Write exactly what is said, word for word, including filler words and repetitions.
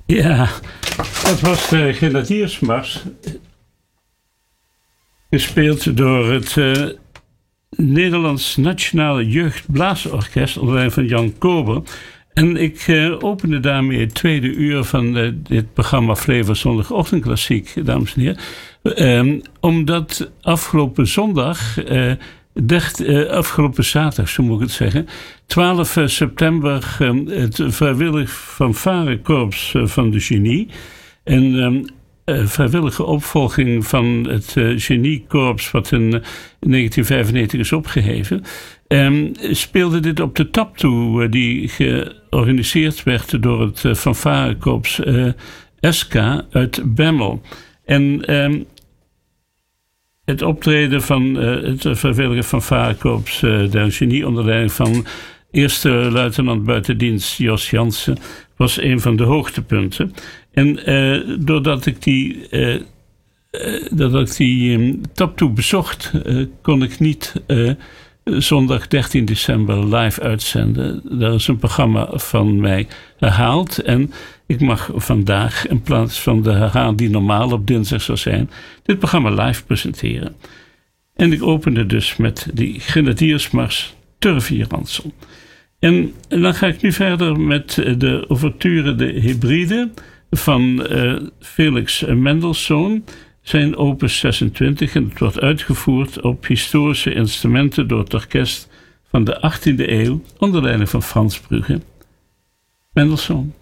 Ja, dat was de Grenadiersmars. Gespeeld door het uh, Nederlands Nationale Jeugdblaasorkest onder leiding van Jan Kober. En ik uh, opende daarmee het tweede uur van uh, dit programma Flevo Zondagochtendklassiek, dames en heren. Um, omdat afgelopen zondag, uh, dert, uh, afgelopen zaterdag, zo moet ik het zeggen, twaalf september, uh, het vrijwillig fanfarekorps uh, van de Genie. En um, uh, vrijwillige opvolging van het uh, Geniekorps, wat in negentien vijfennegentig is opgeheven. Um, speelde dit op de Taptoe, uh, die georganiseerd werd door het uh, fanfarekorps uh, S K uit Bemmel. En um, het optreden van uh, het vrijwillige fanfarekorps uh, der Genie onder leiding van eerste luitenant buitendienst Jos Jansen was een van de hoogtepunten. En uh, doordat ik die, uh, uh, doordat ik die um, Taptoe bezocht, uh, kon ik niet uh, zondag dertien december live uitzenden. Daar is een programma van mij herhaald. En ik mag vandaag, in plaats van de herhaal die normaal op dinsdag zou zijn, dit programma live presenteren. En ik opende dus met die Grenadiersmars Turvier Ransel. En, en dan ga ik nu verder met de ouverture De Hybride van uh, Felix Mendelssohn. Zijn opus zesentwintig en het wordt uitgevoerd op historische instrumenten door het orkest van de achttiende eeuw onder leiding van Frans Brugge. Mendelssohn.